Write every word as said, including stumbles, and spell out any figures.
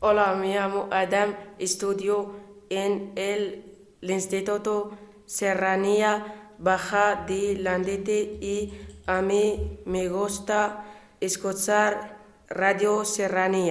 Hola, me llamo Adam, estudio en el Instituto Serranía Baja de Landete y a mí me gusta escuchar Radio Serranía.